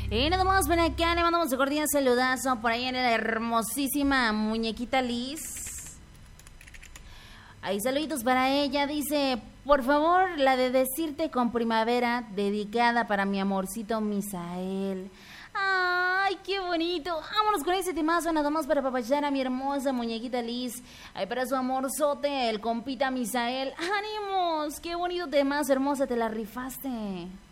Y nada más, ven acá, le mandamos un cordial saludazo por ahí en la hermosísima muñequita Liz. Ahí saluditos para ella, dice, por favor, la de decirte con primavera, dedicada para mi amorcito Misael. ¡Ay, qué bonito! Vámonos con ese temazo, nada más para apapachar a mi hermosa muñequita Liz. Ay, para su amorzote, el compita Misael. ¡Ánimos! ¡Qué bonito temazo, hermosa! Te la rifaste.